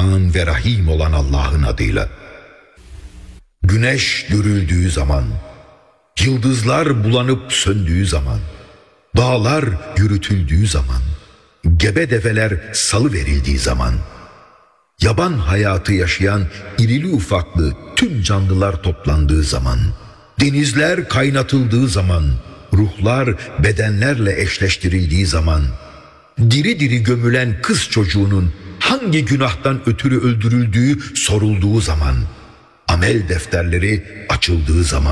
Rahman ve Rahim olan Allah'ın adıyla. Güneş görüldüğü zaman, yıldızlar bulanıp söndüğü zaman, dağlar yürütüldüğü zaman, gebe develer salı verildiği zaman, yaban hayatı yaşayan irili ufaklı tüm canlılar toplandığı zaman, denizler kaynatıldığı zaman, ruhlar bedenlerle eşleştirildiği zaman, diri diri gömülen kız çocuğunun hangi günahtan ötürü öldürüldüğü sorulduğu zaman, amel defterleri açıldığı zaman,